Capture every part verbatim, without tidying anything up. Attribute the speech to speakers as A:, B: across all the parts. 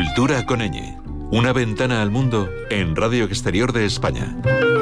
A: Cultura con ñ. Una ventana al mundo en Radio Exterior de España.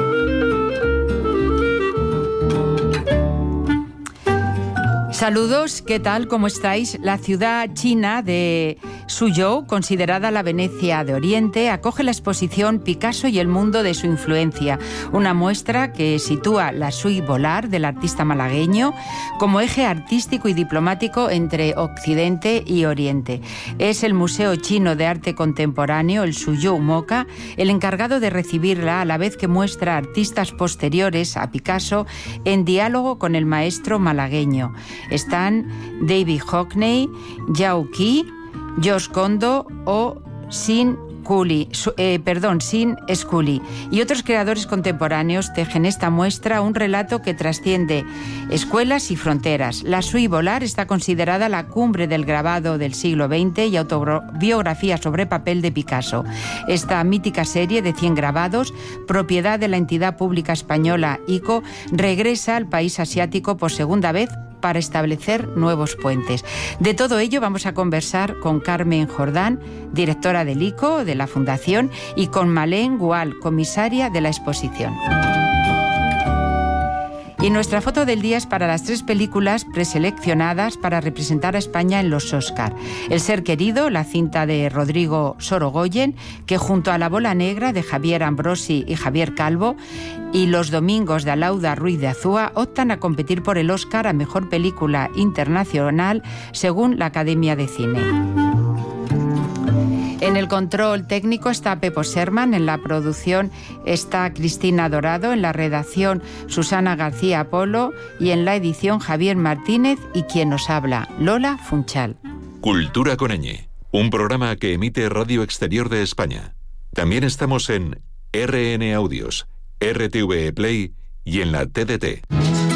B: Saludos, ¿qué tal? ¿Cómo estáis? La ciudad china de Suzhou, considerada la Venecia de Oriente, acoge la exposición Picasso y el mundo de su influencia, una muestra que sitúa la Sui Volar del artista malagueño como eje artístico y diplomático entre Occidente y Oriente. Es el Museo Chino de Arte Contemporáneo, el Suzhou MOCA, el encargado de recibirla, a la vez que muestra artistas posteriores a Picasso en diálogo con el maestro malagueño. Están David Hockney, Yao Qi, Josh Kondo o Sin Cooley, eh, perdón, Sin Scully, y otros creadores contemporáneos tejen esta muestra un relato que trasciende escuelas y fronteras. La Sui Volar está considerada la cumbre del grabado del siglo veinte y autobiografía sobre papel de Picasso. Esta mítica serie de cien grabados, propiedad de la entidad pública española I C O, regresa al país asiático por segunda vez para establecer nuevos puentes. De todo ello vamos a conversar con Carmen Jordán, directora del I C O, de la Fundación, y con Malén Gual, comisaria de la exposición. Y nuestra foto del día es para las tres películas preseleccionadas para representar a España en los Oscar. El ser querido, la cinta de Rodrigo Sorogoyen, que junto a La bola negra de Javier Ambrosi y Javier Calvo, y Los domingos de Alauda Ruiz de Azúa optan a competir por el Oscar a Mejor Película Internacional según la Academia de Cine. En el control técnico está Pepo Sherman, en la producción está Cristina Dorado, en la redacción Susana García Apolo y en la edición Javier Martínez y quien nos habla, Lola Funchal.
A: Cultura con ñ, un programa que emite Radio Exterior de España. También estamos en R N Audios, R T V E Play y en la T D T.